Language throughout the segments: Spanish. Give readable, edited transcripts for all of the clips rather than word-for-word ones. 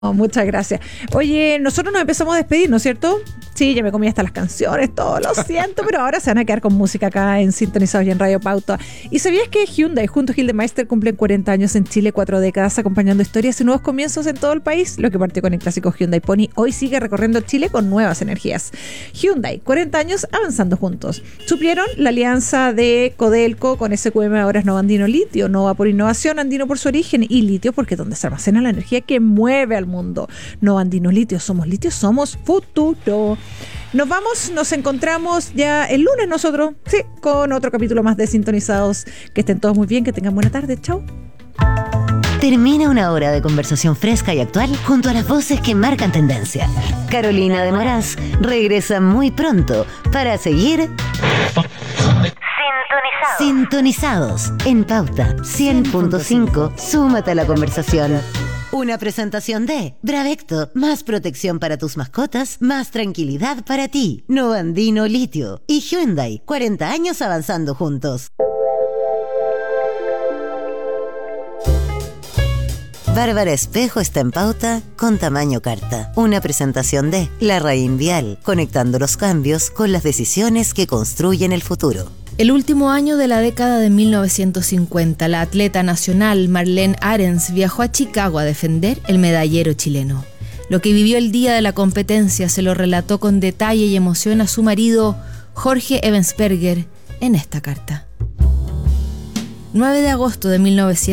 Oh, muchas gracias. Oye, nosotros nos empezamos a despedir, ¿no es cierto? Sí, ya me comí hasta las canciones, todo, lo siento, pero ahora se van a quedar con música acá en Sintonizados y en Radio Pauta. ¿Y sabías que Hyundai junto a Gildemeister cumplen 40 años en Chile, 4 décadas acompañando historias y nuevos comienzos en todo el país? Lo que partió con el clásico Hyundai Pony hoy sigue recorriendo Chile con nuevas energías. Hyundai, 40 años avanzando juntos. Suplieron la alianza de Codelco con SQM, ahora es Nova Andino Litio. Nova por innovación, Andino por su origen y Litio porque es donde se almacena la energía que mueve al mundo. Nova Andino Litio, somos futuro. Nos vamos, nos encontramos ya el lunes nosotros, sí, con otro capítulo más de Sintonizados. Que estén todos muy bien, que tengan buena tarde, chao. Termina una hora de conversación fresca y actual junto a las voces que marcan tendencia. Carolina de Moraz regresa muy pronto para seguir Sintonizados en Pauta 100.5. Súmate a la conversación. Una presentación de Bravecto, más protección para tus mascotas, más tranquilidad para ti. Nova Andino Litio y Hyundai, 40 años avanzando juntos. Bárbara Espejo está en Pauta con tamaño carta. Una presentación de La Raín Vial, conectando los cambios con las decisiones que construyen el futuro. El último año de la década de 1950, la atleta nacional Marlene Arens viajó a Chicago a defender el medallero chileno. Lo que vivió el día de la competencia se lo relató con detalle y emoción a su marido Jorge Ebensperger en esta carta. 9 de agosto de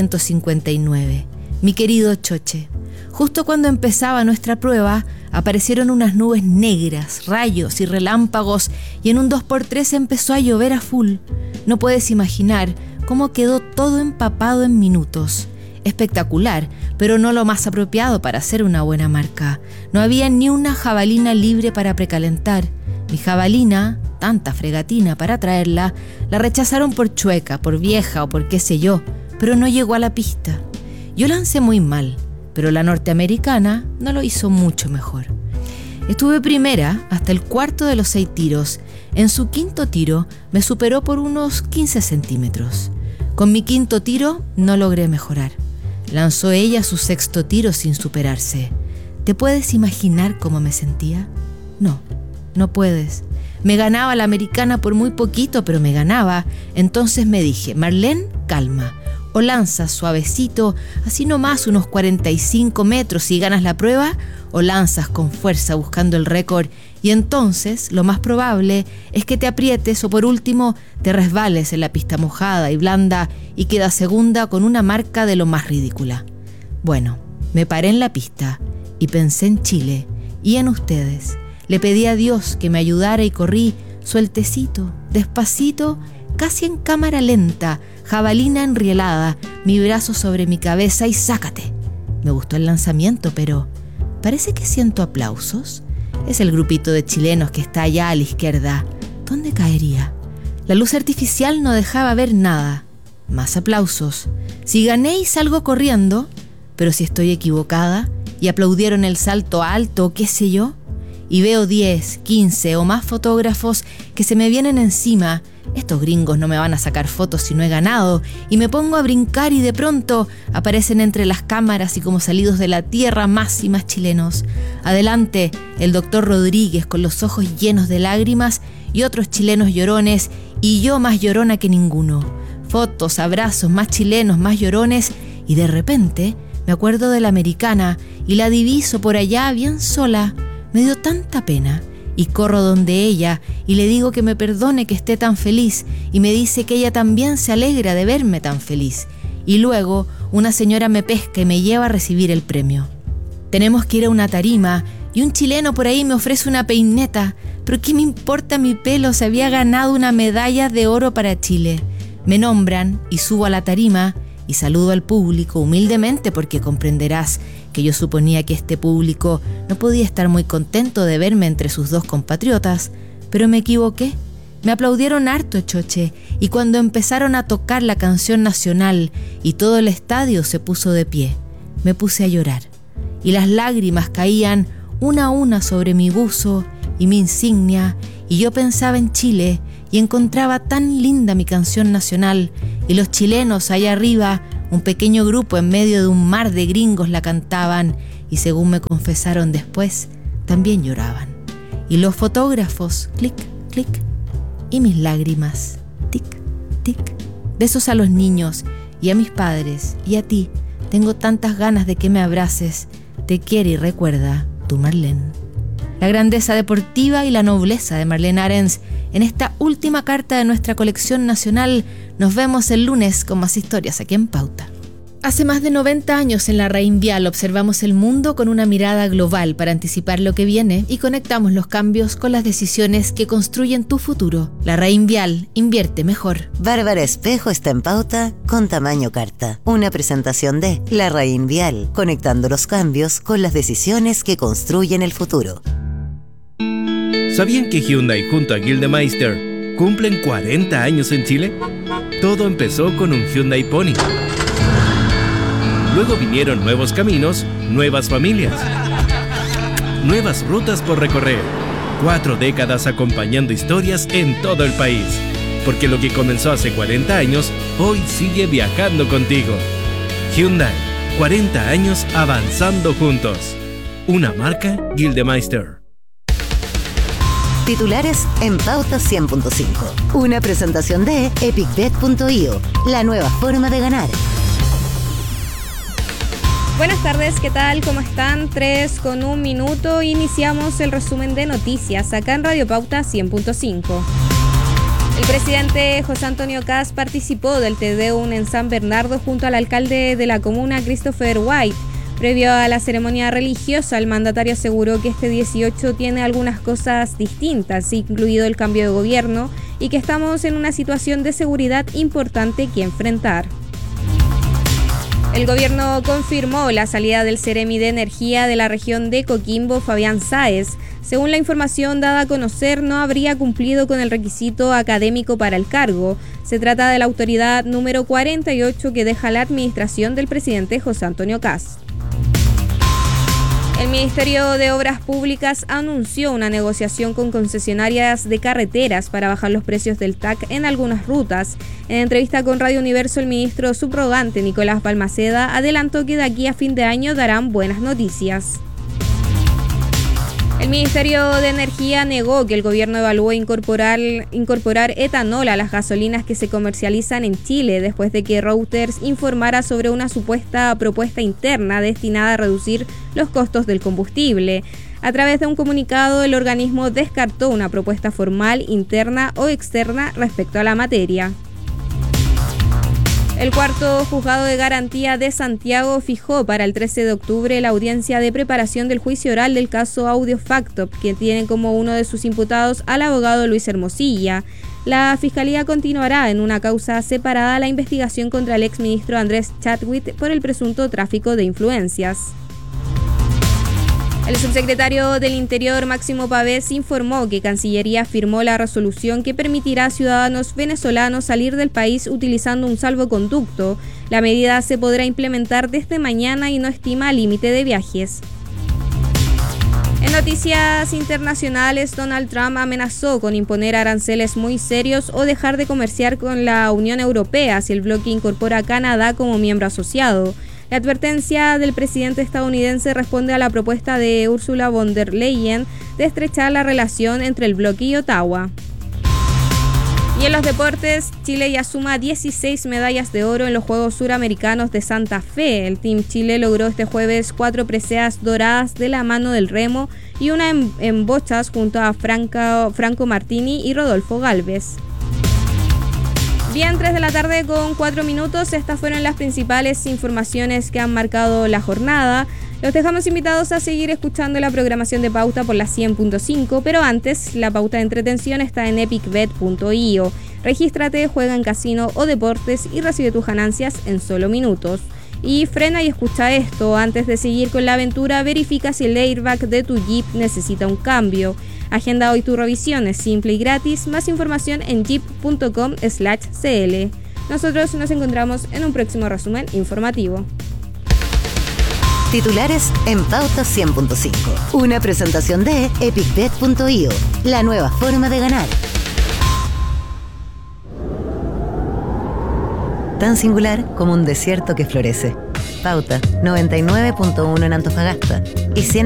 1959. Mi querido Choche, justo cuando empezaba nuestra prueba, aparecieron unas nubes negras, rayos y relámpagos y en un 2x3 empezó a llover a full. No puedes imaginar cómo quedó todo empapado en minutos. Espectacular, pero no lo más apropiado para hacer una buena marca. No había ni una jabalina libre para precalentar. Mi jabalina, tanta fregatina para traerla, la rechazaron por chueca, por vieja o por qué sé yo, pero no llegó a la pista. Yo lancé muy mal, pero la norteamericana no lo hizo mucho mejor. Estuve primera hasta el cuarto de los 6 tiros. En su quinto tiro me superó por unos 15 centímetros. Con mi quinto tiro no logré mejorar. Lanzó ella su sexto tiro sin superarse. ¿Te puedes imaginar cómo me sentía? No, no puedes. Me ganaba la americana por muy poquito, pero me ganaba. Entonces me dije, Marlene, calma. O lanzas suavecito, así nomás unos 45 metros y ganas la prueba, o lanzas con fuerza buscando el récord y entonces lo más probable es que te aprietes o por último te resbales en la pista mojada y blanda y quedas segunda con una marca de lo más ridícula. Bueno, me paré en la pista y pensé en Chile y en ustedes. Le pedí a Dios que me ayudara y corrí sueltecito, despacito, casi en cámara lenta, jabalina enrielada, mi brazo sobre mi cabeza y ¡sácate! Me gustó el lanzamiento, pero parece que siento aplausos. Es el grupito de chilenos que está allá a la izquierda. ¿Dónde caería? La luz artificial no dejaba ver nada. Más aplausos. Si gané y salgo corriendo, pero si estoy equivocada y aplaudieron el salto alto, qué sé yo, y veo 10, 15 o más fotógrafos que se me vienen encima. Estos gringos no me van a sacar fotos si no he ganado, y me pongo a brincar y de pronto aparecen entre las cámaras y como salidos de la tierra más y más chilenos. Adelante, el doctor Rodríguez con los ojos llenos de lágrimas y otros chilenos llorones y yo más llorona que ninguno. Fotos, abrazos, más chilenos, más llorones y de repente me acuerdo de la americana y la diviso por allá bien sola. Me dio tanta pena. Y corro donde ella y le digo que me perdone que esté tan feliz y me dice que ella también se alegra de verme tan feliz. Y luego una señora me pesca y me lleva a recibir el premio. Tenemos que ir a una tarima y un chileno por ahí me ofrece una peineta. Pero ¿qué me importa mi pelo? Se había ganado una medalla de oro para Chile. Me nombran y subo a la tarima y saludo al público humildemente porque comprenderás que yo suponía que este público no podía estar muy contento de verme entre sus dos compatriotas, pero me equivoqué. Me aplaudieron harto, Choche, y cuando empezaron a tocar la canción nacional y todo el estadio se puso de pie, me puse a llorar, y las lágrimas caían una a una sobre mi buzo y mi insignia, y yo pensaba en Chile y encontraba tan linda mi canción nacional, y los chilenos allá arriba, un pequeño grupo en medio de un mar de gringos la cantaban, y según me confesaron después, también lloraban. Y los fotógrafos, clic, clic, y mis lágrimas, tic, tic. Besos a los niños y a mis padres y a ti. Tengo tantas ganas de que me abraces. Te quiere y recuerda, tu Marlene. La grandeza deportiva y la nobleza de Marlene Arens en esta última carta de nuestra colección nacional. Nos vemos el lunes con más historias aquí en Pauta. Hace más de 90 años en la Raín Vial observamos el mundo con una mirada global para anticipar lo que viene y conectamos los cambios con las decisiones que construyen tu futuro. La Raín Vial, invierte mejor. Bárbara Espejo está en Pauta con tamaño carta. Una presentación de La Raín Vial, conectando los cambios con las decisiones que construyen el futuro. ¿Sabían que Hyundai junto a Gildemeister cumplen 40 años en Chile? Todo empezó con un Hyundai Pony. Luego vinieron nuevos caminos, nuevas familias, nuevas rutas por recorrer. 4 décadas acompañando historias en todo el país. Porque lo que comenzó hace 40 años, hoy sigue viajando contigo. Hyundai, 40 años avanzando juntos. Una marca Gildemeister. Titulares en Pauta 100.5. Una presentación de EpicBet.io, la nueva forma de ganar. Buenas tardes, ¿qué tal? ¿Cómo están? 3:01. Iniciamos el resumen de noticias acá en Radio Pauta 100.5. El presidente José Antonio Kast participó del Te Deum en San Bernardo junto al alcalde de la comuna, Christopher White. Previo a la ceremonia religiosa, el mandatario aseguró que este 18 tiene algunas cosas distintas, incluido el cambio de gobierno, y que estamos en una situación de seguridad importante que enfrentar. El gobierno confirmó la salida del Seremi de Energía de la región de Coquimbo, Fabián Sáez. Según la información dada a conocer, no habría cumplido con el requisito académico para el cargo. Se trata de la autoridad número 48 que deja la administración del presidente José Antonio Kast. El Ministerio de Obras Públicas anunció una negociación con concesionarias de carreteras para bajar los precios del TAC en algunas rutas. En entrevista con Radio Universo, el ministro subrogante Nicolás Balmaceda adelantó que de aquí a fin de año darán buenas noticias. El Ministerio de Energía negó que el gobierno evalúe incorporar etanol a las gasolinas que se comercializan en Chile después de que Reuters informara sobre una supuesta propuesta interna destinada a reducir los costos del combustible. A través de un comunicado, el organismo descartó una propuesta formal, interna o externa respecto a la materia. El cuarto juzgado de garantía de Santiago fijó para el 13 de octubre la audiencia de preparación del juicio oral del caso Audio Factop, que tiene como uno de sus imputados al abogado Luis Hermosilla. La Fiscalía continuará en una causa separada la investigación contra el exministro Andrés Chadwick por el presunto tráfico de influencias. El subsecretario del Interior, Máximo Pavés, informó que Cancillería firmó la resolución que permitirá a ciudadanos venezolanos salir del país utilizando un salvoconducto. La medida se podrá implementar desde mañana y no estima límite de viajes. En noticias internacionales, Donald Trump amenazó con imponer aranceles muy serios o dejar de comerciar con la Unión Europea si el bloque incorpora a Canadá como miembro asociado. La advertencia del presidente estadounidense responde a la propuesta de Ursula von der Leyen de estrechar la relación entre el bloque y Ottawa. Y en los deportes, Chile ya suma 16 medallas de oro en los Juegos Suramericanos de Santa Fe. El Team Chile logró este jueves 4 preseas doradas de la mano del remo y una en bochas junto a Franco Martini y Rodolfo Gálvez. Bien, 3 de la tarde con 4 minutos. Estas fueron las principales informaciones que han marcado la jornada. Los dejamos invitados a seguir escuchando la programación de Pauta por la 100.5, pero antes, la pauta de entretención está en EpicBet.io. Regístrate, juega en casino o deportes y recibe tus ganancias en solo minutos. Y frena y escucha esto. Antes de seguir con la aventura, verifica si el airbag de tu Jeep necesita un cambio. Agenda hoy tu revisión, es simple y gratis. Más información en jeep.com/cl. Nosotros nos encontramos en un próximo resumen informativo. Titulares en Pauta 100.5. Una presentación de EpicBet.io, la nueva forma de ganar. Tan singular como un desierto que florece. Pauta 99.1 en Antofagasta y 100